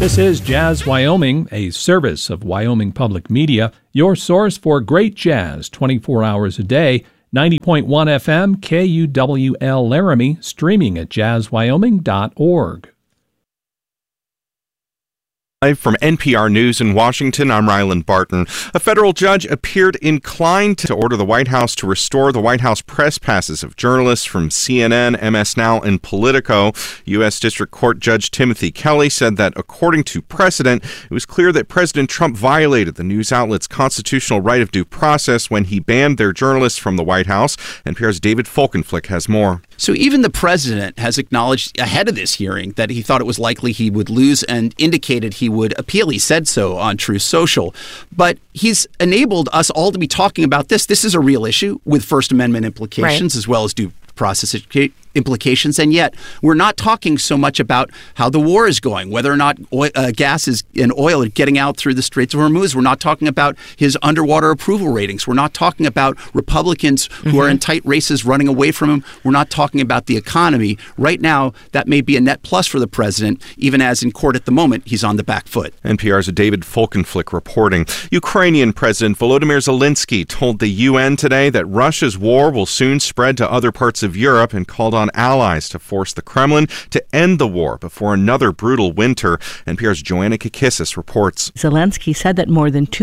This is Jazz Wyoming, a service of Wyoming Public Media, your source for great jazz 24 hours a day. 90.1 FM, KUWL Laramie, streaming at jazzwyoming.org. Live from NPR News in Washington, I'm Ryland Barton. A federal judge appeared inclined to order the White House to restore the White House press passes of journalists from CNN, MS Now, and Politico. U.S. District Court Judge Timothy Kelly said that, according to precedent, it was clear that President Trump violated the news outlet's constitutional right of due process when he banned their journalists from the White House. NPR's David Folkenflik has more. So even the president has acknowledged ahead of this hearing that he thought it was likely he would lose and indicated he would appeal. He said so on Truth Social. But he's enabled us all to be talking about this. This is a real issue with First Amendment implications, as well as due process implications, and yet we're not talking so much about how the war is going, whether or not gas and oil are getting out through the Straits of Hormuz. We're not talking about his underwater approval ratings. We're not talking about Republicans who are in tight races running away from him. We're not talking about the economy. Right now, that may be a net plus for the president, even as in court at the moment, he's on the back foot. NPR's David Folkenflik reporting. Ukrainian President Volodymyr Zelensky told the UN today that Russia's war will soon spread to other parts of Europe and called on allies to force the Kremlin to end the war before another brutal winter. NPR's Joanna Kakissis reports. Zelensky said that more than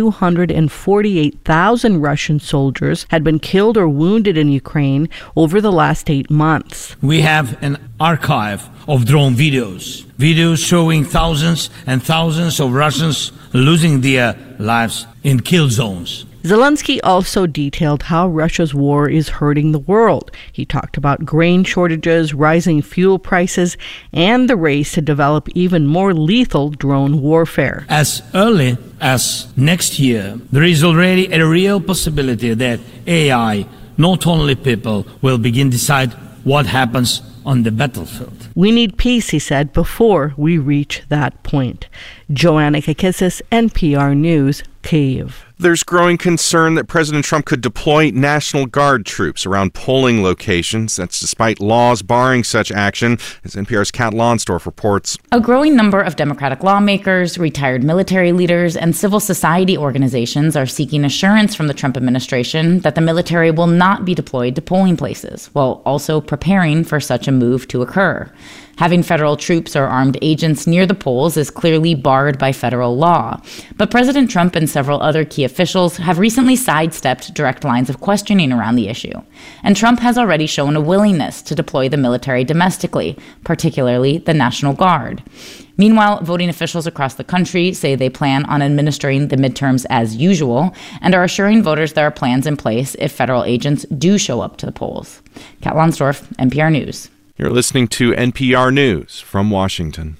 248,000 Russian soldiers had been killed or wounded in Ukraine over the last 8 months. We have an archive of drone videos showing thousands and thousands of Russians losing their lives in kill zones. Zelensky also detailed how Russia's war is hurting the world. He talked about grain shortages, rising fuel prices, and the race to develop even more lethal drone warfare. As early as next year, there is already a real possibility that AI, not only people, will begin to decide what happens on the battlefield. We need peace, he said, before we reach that point. Joanna Kakissis, NPR News, Kyiv. There's growing concern that President Trump could deploy National Guard troops around polling locations. That's despite laws barring such action, as NPR's Kat Lonsdorf reports. A growing number of Democratic lawmakers, retired military leaders, and civil society organizations are seeking assurance from the Trump administration that the military will not be deployed to polling places, while also preparing for such a move to occur. Having federal troops or armed agents near the polls is clearly barred by federal law. But President Trump and several other key officials have recently sidestepped direct lines of questioning around the issue. And Trump has already shown a willingness to deploy the military domestically, particularly the National Guard. Meanwhile, voting officials across the country say they plan on administering the midterms as usual and are assuring voters there are plans in place if federal agents do show up to the polls. Kat Lonsdorf, NPR News. You're listening to NPR News from Washington.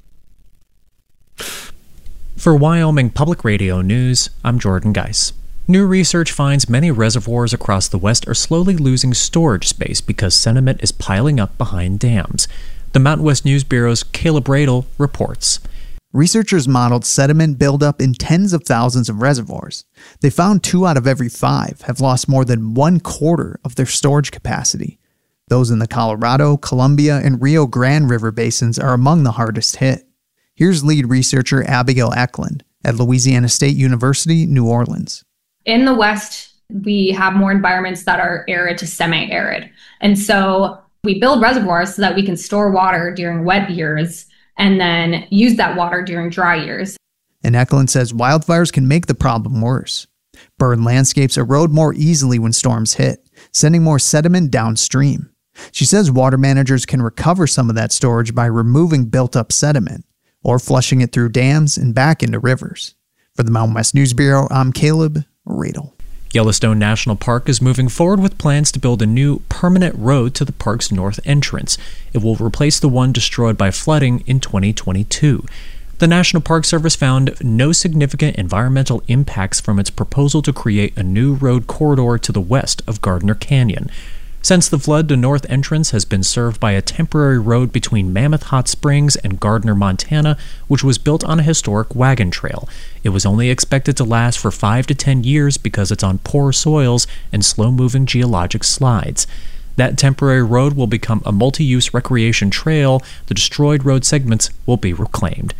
For Wyoming Public Radio News, I'm Jordan Geis. New research finds many reservoirs across the West are slowly losing storage space because sediment is piling up behind dams. The Mountain West News Bureau's Caleb Radel reports. Researchers modeled sediment buildup in tens of thousands of reservoirs. They found 2 out of every 5 have lost more than 1/4 of their storage capacity. Those in the Colorado, Columbia, and Rio Grande River basins are among the hardest hit. Here's lead researcher Abigail Eklund at Louisiana State University, New Orleans. In the West, we have more environments that are arid to semi-arid. And so we build reservoirs so that we can store water during wet years and then use that water during dry years. And Eklund says wildfires can make the problem worse. Burned landscapes erode more easily when storms hit, sending more sediment downstream. She says water managers can recover some of that storage by removing built-up sediment or flushing it through dams and back into rivers. For the Mountain West News Bureau, I'm Caleb Radel. Yellowstone National Park is moving forward with plans to build a new permanent road to the park's north entrance. It will replace the one destroyed by flooding in 2022. The National Park Service found no significant environmental impacts from its proposal to create a new road corridor to the west of Gardner Canyon. Since the flood, the north entrance has been served by a temporary road between Mammoth Hot Springs and Gardner, Montana, which was built on a historic wagon trail. It was only expected to last for 5 to 10 years because it's on poor soils and slow-moving geologic slides. That temporary road will become a multi-use recreation trail. The destroyed road segments will be reclaimed.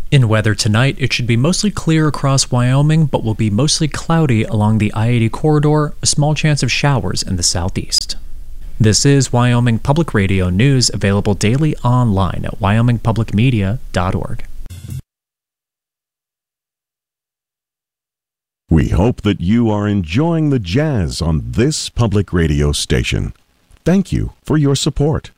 In weather tonight, it should be mostly clear across Wyoming, but will be mostly cloudy along the I-80 corridor, a small chance of showers in the southeast. This is Wyoming Public Radio News, available daily online at wyomingpublicmedia.org. We hope that you are enjoying the jazz on this public radio station. Thank you for your support.